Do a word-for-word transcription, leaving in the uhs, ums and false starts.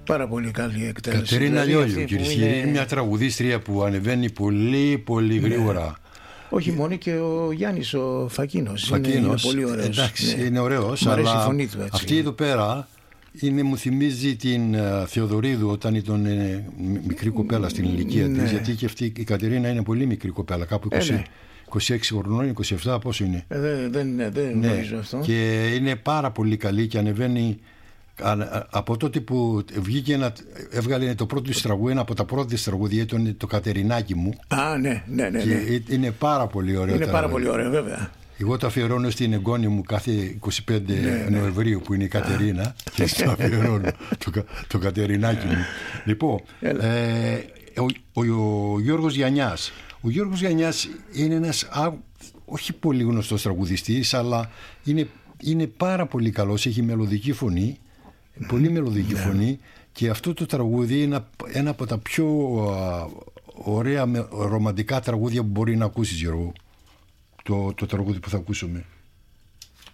Πάρα πολύ καλή εκτέλεση. Κατερίνα Λιόλιο, κύριε Σχήρη, είναι... είναι μια τραγουδίστρια που ανεβαίνει πολύ πολύ γρήγορα. Ναι. Όχι μόνο, και ο Γιάννης ο Φακίνος, Φακίνος είναι, είναι πολύ ωραίος. Εντάξει, ναι. είναι ωραίος, μου αρέσει αλλά η φωνή του, έτσι. Αυτή εδώ πέρα είναι, μου θυμίζει την uh, Θεοδωρίδου όταν ήταν ε, μικρή κοπέλα στην ηλικία ναι. της, γιατί και αυτή η Κατερίνα είναι πολύ μικρή κοπέλα, κάπου είκοσι, ε, ναι. είκοσι έξι χρονών, είκοσι επτά, πόσο είναι. Ε, δεν δεν, ναι, δεν ναι. γνωρίζω αυτό. Και είναι πάρα πολύ καλή και ανεβαίνει. Από τότε που βγήκε ένα, έβγαλε το πρώτο της τραγούδι, ένα από τα πρώτα της τραγούδια ήταν το Κατερινάκι μου. Α, ναι, ναι, ναι, ναι. Και είναι πάρα πολύ ωραίο. Είναι πάρα πολύ ωραίο, βέβαια. Εγώ το αφιερώνω στην εγγόνη μου κάθε είκοσι πέντε ναι, Νοεμβρίου που είναι η Κατερίνα Α. και στο αφιερώνω το, το Κατερινάκι μου. Λοιπόν, ε, ο, ο, ο Γιώργος Γιαννιάς. Ο Γιώργος Γιαννιάς είναι ένας α, όχι πολύ γνωστός τραγουδιστής, αλλά είναι, είναι πάρα πολύ καλός, έχει μελωδική φωνή. Πολύ μελωδική yeah. φωνή, και αυτό το τραγούδι είναι ένα από τα πιο α, ωραία ρομαντικά τραγούδια που μπορεί να ακούσεις, Γιώργο, το, το τραγούδι που θα ακούσουμε.